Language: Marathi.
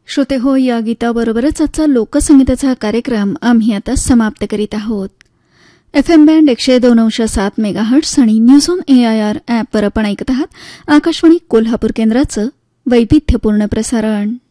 श्रोते हो, या गीताबरोबरच आजचा लोकसंगीताचा कार्यक्रम आम्ही आता समाप्त करीत आहोत. FM बँड 102.7 मेगाहर्ट्झ आणि न्यूज ऑन AIR ॲपवर आपण ऐकत आहात आकाशवाणी कोल्हापूर केंद्राचं वैविध्यपूर्ण प्रसारण.